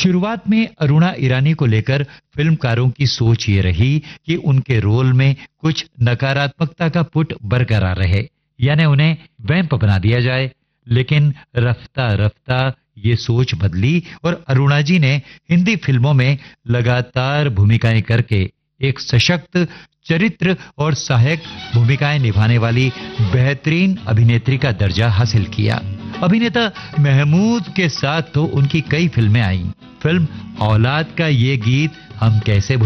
शुरुआत में अरुणा ईरानी को लेकर फिल्मकारों की सोच ये रही कि उनके रोल में कुछ नकारात्मकता का पुट बरकरार रहे, यानी उन्हें वैम्प बना दिया जाए। लेकिन रफ्ता रफ्ता ये सोच बदली और अरुणा जी ने हिंदी फिल्मों में लगातार भूमिकाएं करके एक सशक्त चरित्र और सहायक भूमिकाएं निभाने वाली बेहतरीन अभिनेत्री का दर्जा हासिल किया। अभिनेता महमूद के साथ तो उनकी कई फिल्में आईं। फिल्म औलाद का ये गीत हम कैसे